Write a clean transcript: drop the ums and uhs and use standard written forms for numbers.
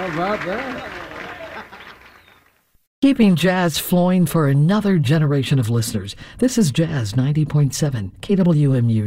about that? Keeping jazz flowing for another generation of listeners. This is Jazz 90.7 KWMU.